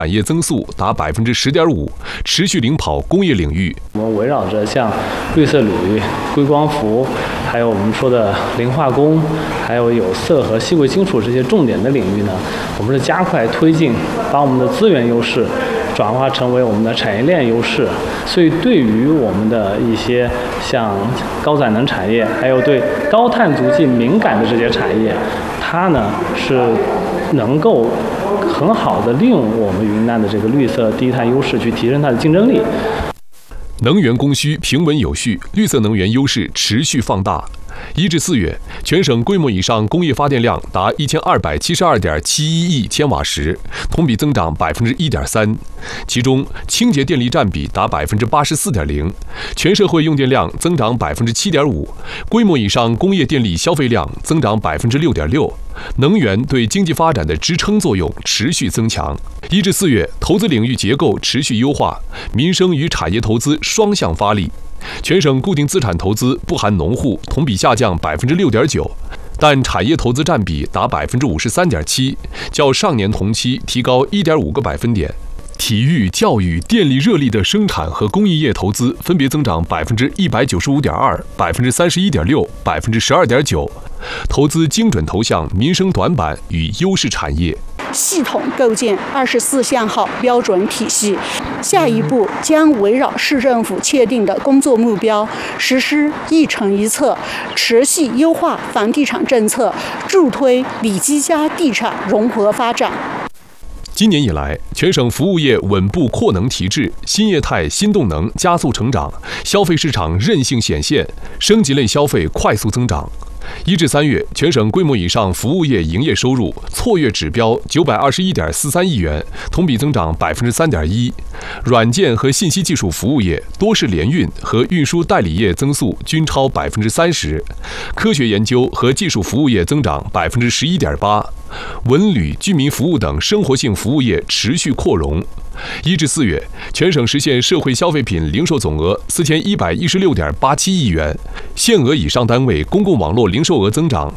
产业增速达10.5%，持续领跑工业领域。 我们围绕着像绿色铝、硅光伏，还有我们说的磷化工，还有有色和细贵金属这些重点的领域呢，我们是加快推进，把我们的资源优势转化成为我们的产业链优势。所以，对于我们的一些像高载能产业，还有对高碳足迹敏感的这些产业，它呢是能够很好的利用我们云南的这个绿色低碳优势，去提升它的竞争力。 能源供需平稳有序，绿色能源优势持续放大。1至4月，全省规模以上工业发电量达1272.71亿千瓦时，同比增长1.3%。其中，清洁电力占比达84.0%，全社会用电量增长7.5%，规模以上工业电力消费量增长6.6%。能源对经济发展的支撑作用持续增强。1至4月，投资领域结构持续优化，民生与产业投资双向发力。全省固定资产投资不含农户同比下降6.9%，但产业投资占比达53.7%，较上年同期提高1.5个百分点。体育、教育、电力、热力的生产和工艺业投资分别增长195.2%、31.6%、12.9%，投资精准投向民生短板与优势产业。 系统构建24项号标准体系，下一步将围绕市政府确定的工作目标，实施一城一策，持续优化房地产政策，助推里基家地产融合发展。 今年以来，全省服务业稳步扩能提质，新业态、新动能加速成长，消费市场韧性显现，升级类消费快速增长。1至3月，全省规模以上服务业营业收入错月指标921.43亿元，同比增长3.1%。软件和信息技术服务业、多式联运和运输代理业增速均超30%，科学研究和技术服务业增长11.8%。文旅、居民服务等生活性服务业持续扩容。1至4月，全省实现社会消费品零售总额4116.87亿元，限额以上单位公共网络零售额增长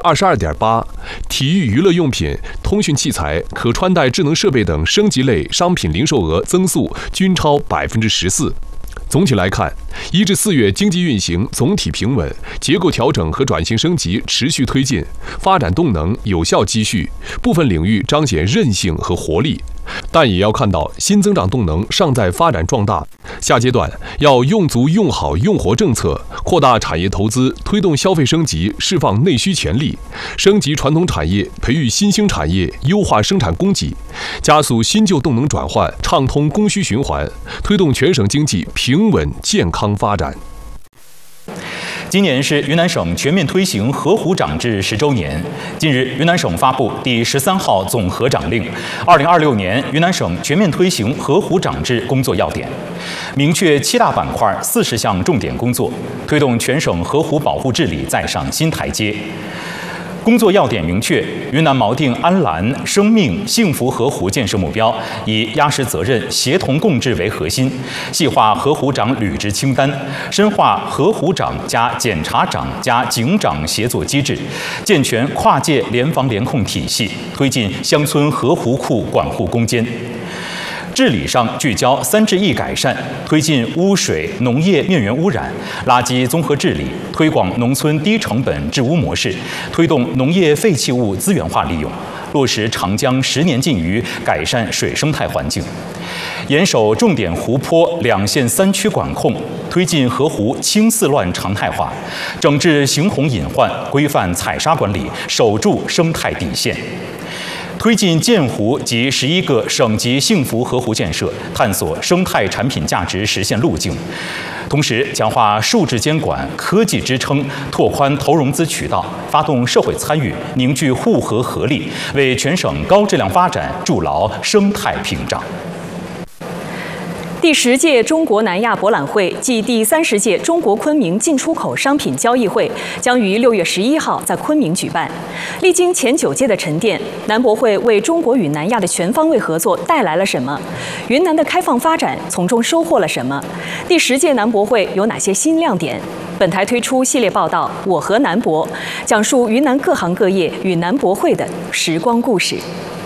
22.8%，体育娱乐用品、通讯器材、可穿戴智能设备等升级类商品零售额增速均超14%。总体来看，1至4月经济运行总体平稳，结构调整和转型升级持续推进，发展动能有效积蓄，部分领域彰显韧性和活力。但也要看到新增长动能尚在发展壮大，下阶段要用足用好用活政策，扩大产业投资，推动消费升级，释放内需潜力，升级传统产业，培育新兴产业，优化生产供给，加速新旧动能转换，畅通供需循环，推动全省经济平稳健康发展。 今年是云南省全面推行河湖长制10周年。近日，云南省发布第13号总河长令，2026年云南省全面推行河湖长制工作要点，明确7大板块40项重点工作，推动全省河湖保护治理再上新台阶。工作要点明确，云南锚定安澜、生命、幸福河湖建设目标，以压实责任、协同共治为核心，细化河湖长履职清单，深化河湖长加检察长加警长协作机制，健全跨界联防联控体系，推进乡村河湖库管护攻坚。治理上聚焦3治1改善，推进污水、农业面源污染、垃圾综合治理，推广农村低成本治污模式，推动农业废弃物资源化利用，落实长江10年禁渔，改善水生态环境。严守重点湖泊2县3区管控，推进河湖清四乱常态化，整治形洪隐患，规范采砂管理，守住生态底线。推进建湖及11个省级幸福河湖建设，探索生态产品价值实现路径。同时，强化数字监管、科技支撑，拓宽投融资渠道，发动社会参与，凝聚护河合力，为全省高质量发展筑牢生态屏障。 第10届中国南亚博览会暨第30届中国昆明进出口商品交易会将于6月11号在昆明举办。历经前9届的沉淀，南博会为中国与南亚的全方位合作带来了什么？云南的开放发展从中收获了什么？第10届南博会有哪些新亮点？本台推出系列报道《我和南博》，讲述云南各行各业与南博会的时光故事。